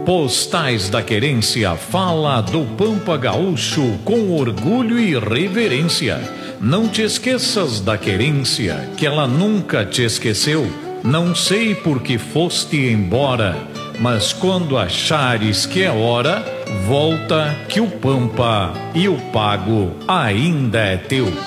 Postais da Querência fala do Pampa Gaúcho com orgulho e reverência. Não te esqueças da Querência, que ela nunca te esqueceu. Não sei por que foste embora, mas quando achares que é hora, volta que o Pampa e o pago ainda é teu.